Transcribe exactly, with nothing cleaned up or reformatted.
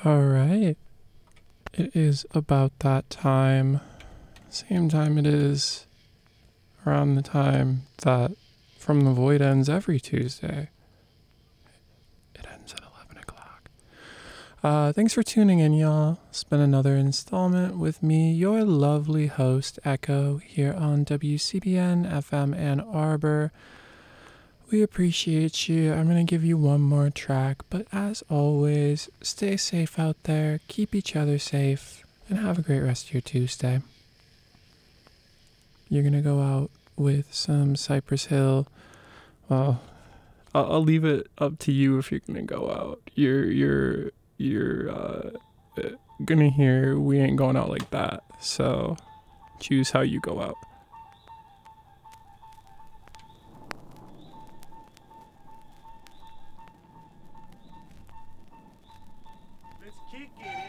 All right. It is about that time. Same time it is around the time that From the Void ends every Tuesday. It ends at eleven o'clock. Uh, thanks for tuning in, y'all. It's been another installment with me, your lovely host, Echo, here on W C B N F M Ann Arbor. We appreciate you. I'm going to give you one more track, but as always, stay safe out there, keep each other safe, and have a great rest of your Tuesday. You're going to go out with some Cypress Hill. Well, I'll, I'll leave it up to you if you're going to go out. You're, you're, you're, uh, going to hear We Ain't Going Out Like That. So choose how you go out. Let's kick it.